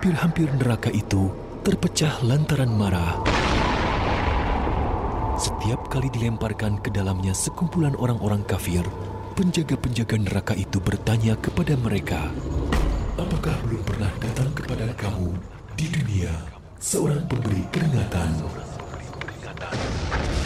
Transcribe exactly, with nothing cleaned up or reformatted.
hampir-hampir neraka itu terpecah lantaran marah. Setiap kali dilemparkan ke dalamnya sekumpulan orang-orang kafir, penjaga-penjaga neraka itu bertanya kepada mereka, "Apakah belum pernah datang kepada kamu di dunia seorang pemberi peringatan?"